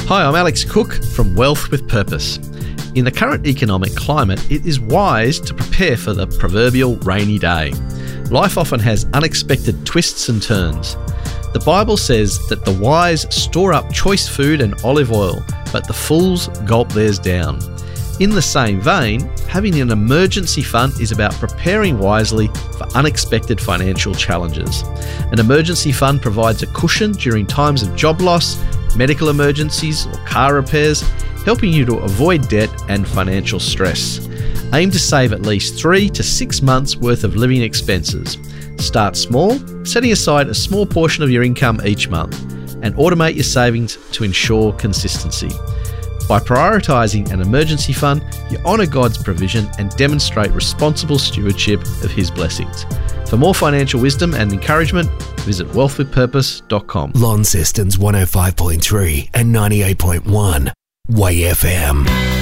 Hi, I'm Alex Cook from Wealth with Purpose. In the current economic climate, it is wise to prepare for the proverbial rainy day. Life often has unexpected twists and turns. The Bible says that the wise store up choice food and olive oil, but the fools gulp theirs down. In the same vein, having an emergency fund is about preparing wisely for unexpected financial challenges. An emergency fund provides a cushion during times of job loss, medical emergencies, or car repairs, helping you to avoid debt and financial stress. Aim to save at least 3 to 6 months worth of living expenses. Start small, setting aside a small portion of your income each month, and automate your savings to ensure consistency. By prioritising an emergency fund, you honour God's provision and demonstrate responsible stewardship of His blessings. For more financial wisdom and encouragement, visit wealthwithpurpose.com. Launceston's 105.3 and 98.1 Way FM.